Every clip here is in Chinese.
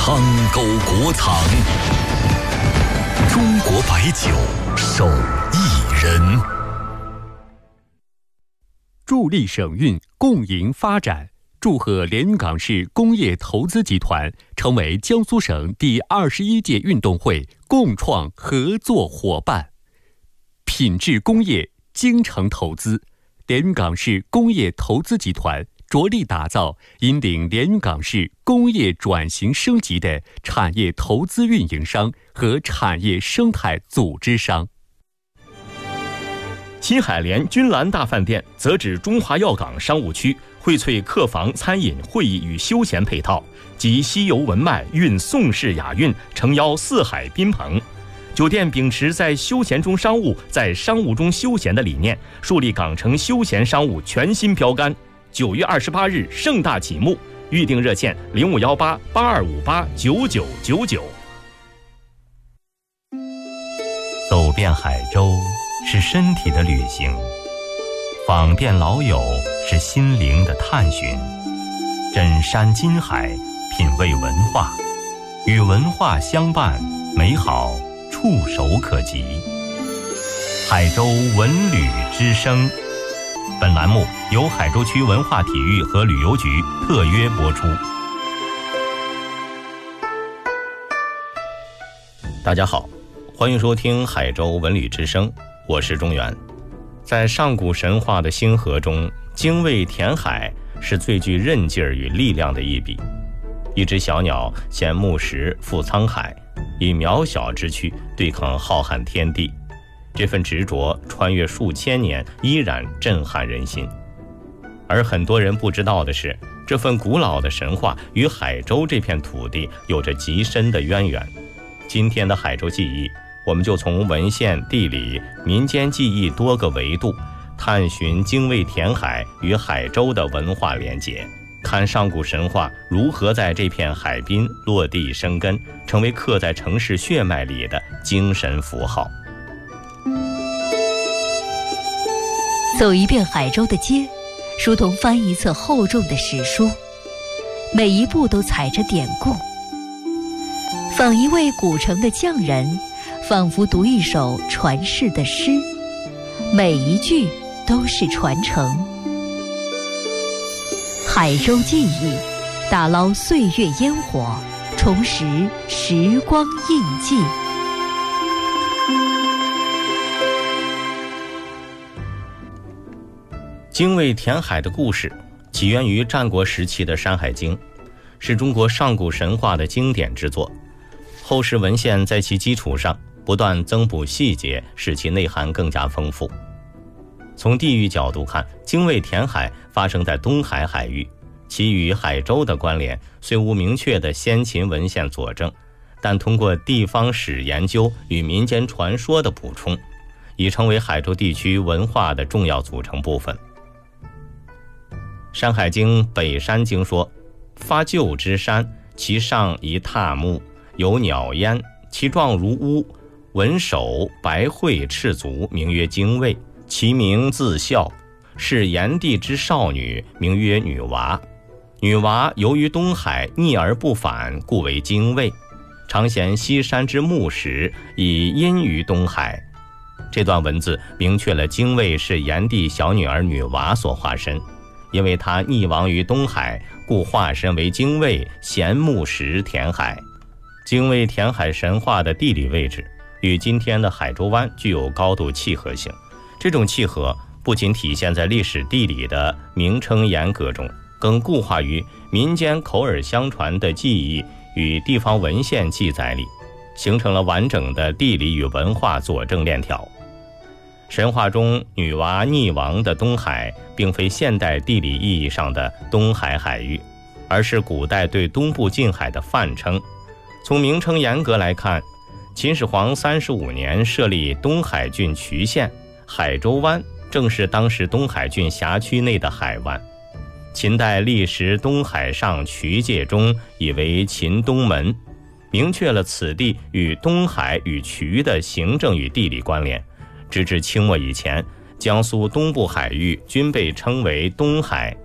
苍沟国藏，中国白酒手艺人。 助力省运，共赢发展。祝贺连云港市工业投资集团成为江苏省第21届运动会共创合作伙伴。品质工业，精诚投资，连云港市工业投资集团着力打造引领连云港市工业转型升级的产业投资运营商和产业生态组织商。 新海联君兰大饭店则指中华药港商务区荟萃客房、餐饮、会议与休闲配套，集西游文脉、蕴宋式雅韵，诚邀四海宾朋。酒店秉持在休闲中商务，在商务中休闲的理念，树立港城休闲商务全新标杆。9月28日盛大启幕，预订热线051882589999。 走遍海州是身体的旅行，访遍老友是心灵的探寻，枕山金海，品味文化，与文化相伴，美好触手可及。海州文旅之声，本栏目由海州区文化体育和旅游局特约播出。 大家好，欢迎收听海州文旅之声，我是中原。在上古神话的星河中，精卫填海是最具韧劲儿与力量的一笔。一只小鸟衔木石赴沧海，以渺小之躯对抗浩瀚天地，这份执着穿越数千年，依然震撼人心。而很多人不知道的是，这份古老的神话与海州这片土地有着极深的渊源。今天的海州记忆，我们就从文献、地理、民间记忆多个维度，探寻精卫填海与海州的文化连结，看上古神话如何在这片海滨落地生根，成为刻在城市血脉里的精神符号。 走一遍海州的街，如同翻一册厚重的史书，每一步都踩着典故。访一位古城的匠人，仿佛读一首传世的诗，每一句都是传承。海州记忆，打捞岁月烟火，重拾时光印记。 精卫填海的故事起源于战国时期的《山海经》，是中国上古神话的经典之作。后世文献在其基础上不断增补细节，使其内涵更加丰富。从地域角度看，精卫填海发生在东海海域，其与海州的关联虽无明确的先秦文献佐证，但通过地方史研究与民间传说的补充，已成为海州地区文化的重要组成部分。《山海经·北山经》说：发旧之山，其上宜踏木，有鸟焉，其状如乌，文首白喙赤足，名曰精卫，其名自孝，是炎帝之少女，名曰女娃。女娃由于东海逆而不返，故为精卫，常衔西山之木石，以因于东海。这段文字明确了精卫是炎帝小女儿女娃所化身，因为她溺亡于东海，故化身为精卫，衔木石填海。精卫填海神话的地理位置与今天的海州湾具有高度契合性，这种契合不仅体现在历史地理的名称严格中，更固化于民间口耳相传的记忆与地方文献记载里，形成了完整的地理与文化佐证链条。神话中女娃溺亡的东海，并非现代地理意义上的东海海域，而是古代对东部近海的泛称。从名称严格来看，秦始皇35年设立东海郡渠县，海州湾正是当时东海郡辖区内的海湾。秦代历时东海上渠界中以为秦东门，明确了此地与东海与渠的行政与地理关联。直至清末以前，江苏东部海域均被称为东海。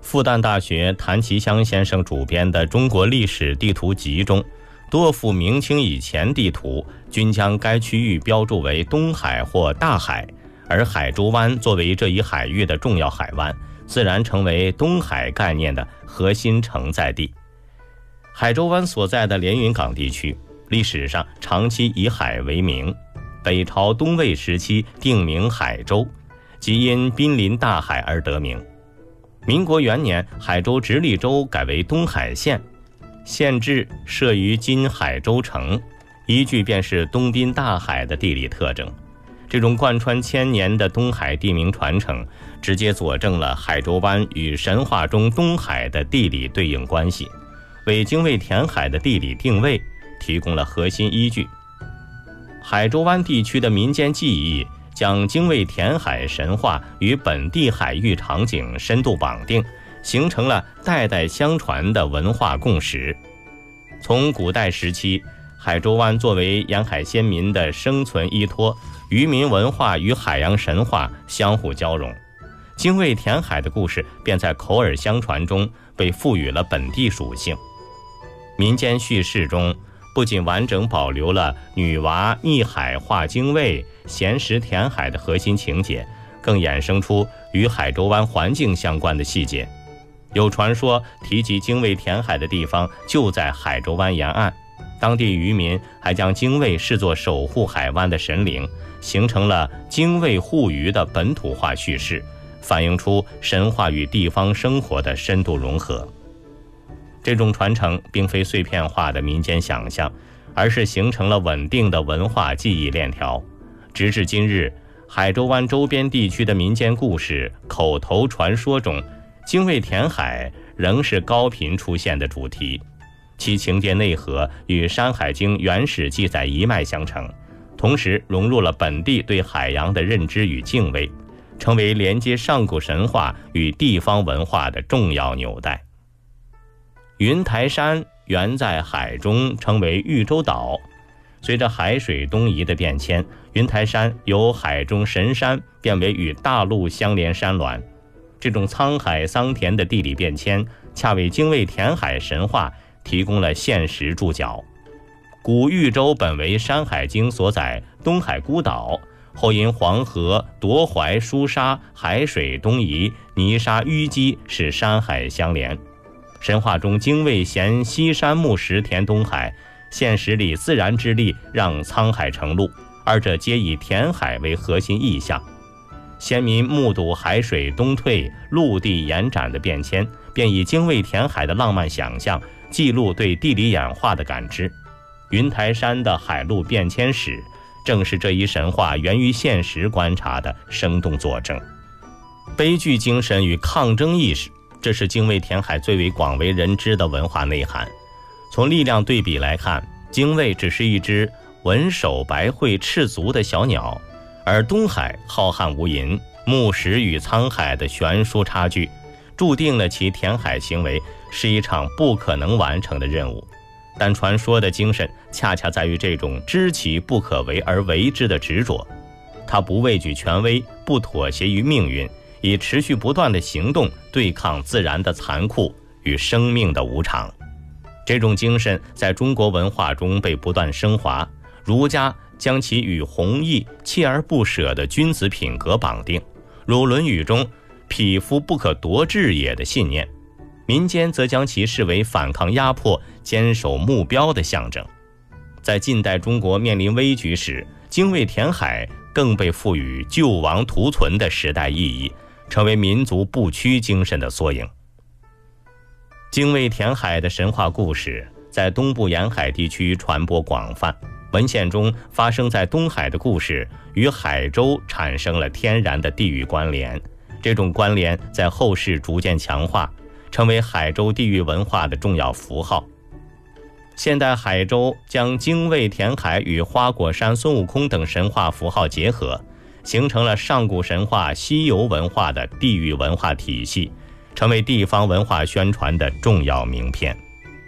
复旦大学谭其骧先生主编的《中国历史地图集》中，多幅明清以前地图均将该区域标注为东海或大海，而海州湾作为这一海域的重要海湾，自然成为东海概念的核心承载地。海州湾所在的连云港地区，历史上长期以海为名，北朝东魏时期定名海州，即因濒临大海而得名。民国元年，海州直隶州改为东海县，县治设于今海州城，依据便是东滨大海的地理特征。这种贯穿千年的东海地名传承，直接佐证了海州湾与神话中东海的地理对应关系，为精卫填海的地理定位提供了核心依据。海州湾地区的民间记忆将精卫填海神话与本地海域场景深度绑定，形成了代代相传的文化共识。从古代时期，海州湾作为沿海先民的生存依托，渔民文化与海洋神话相互交融，精卫填海的故事便在口耳相传中被赋予了本地属性。民间叙事中不仅完整保留了女娲逆海化精卫、咸食填海的核心情节，更衍生出与海州湾环境相关的细节。有传说提及精卫填海的地方就在海州湾沿岸，当地渔民还将精卫视作守护海湾的神灵，形成了精卫护渔的本土化叙事，反映出神话与地方生活的深度融合。这种传承并非碎片化的民间想象，而是形成了稳定的文化记忆链条。直至今日，海州湾周边地区的民间故事、口头传说中，精卫填海仍是高频出现的主题，其情节内核与《山海经》原始记载一脉相承，同时融入了本地对海洋的认知与敬畏，成为连接上古神话与地方文化的重要纽带。云台山原在海中，称为玉洲岛。随着海水东移的变迁，云台山由海中神山变为与大陆相连山峦。这种沧海桑田的地理变迁，恰为精卫填海神话提供了现实注脚。古玉洲本为《山海经》所载东海孤岛，后因黄河、夺淮、疏沙、海水东移、泥沙淤积，使山海相连。神话中精卫衔西山木石填东海，现实里自然之力让沧海成陆，二者皆以填海为核心意象。先民目睹海水东退、陆地延展的变迁，便以精卫填海的浪漫想象记录对地理演化的感知。云台山的海陆变迁史，正是这一神话源于现实观察的生动佐证。悲剧精神与抗争意识，这是精卫填海最为广为人知的文化内涵。从力量对比来看，精卫只是一只文手白喙赤足的小鸟，而东海浩瀚无垠，木石与沧海的悬殊差距，注定了其填海行为是一场不可能完成的任务。但传说的精神恰恰在于这种知其不可为而为之的执着，他不畏惧权威，不妥协于命运，以持续不断的行动对抗自然的残酷与生命的无常。这种精神在中国文化中被不断升华，儒家将其与弘毅、锲而不舍的君子品格绑定，如《论语》中匹夫不可夺志也的信念，民间则将其视为反抗压迫、坚守目标的象征。在近代中国面临危局时，精卫填海更被赋予救亡图存的时代意义，成为民族不屈精神的缩影。精卫填海的神话故事在东部沿海地区传播广泛，文献中发生在东海的故事与海州产生了天然的地域关联，这种关联在后世逐渐强化，成为海州地域文化的重要符号。现代海州将精卫填海与花果山孙悟空等神话符号结合，形成了上古神话、西游文化的地域文化体系，成为地方文化宣传的重要名片。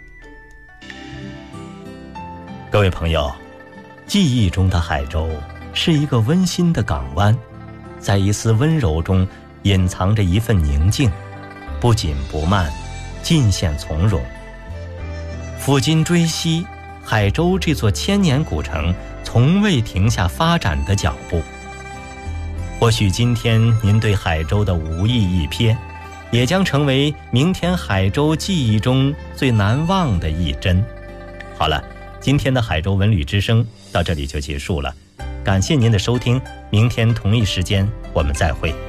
各位朋友，记忆中的海州是一个温馨的港湾，在一丝温柔中隐藏着一份宁静。 不紧不慢，尽显从容。抚今追昔，海州这座千年古城从未停下发展的脚步。或许今天您对海州的无意一瞥，也将成为明天海州记忆中最难忘的一帧。好了，今天的海州文旅之声到这里就结束了，感谢您的收听，明天同一时间我们再会。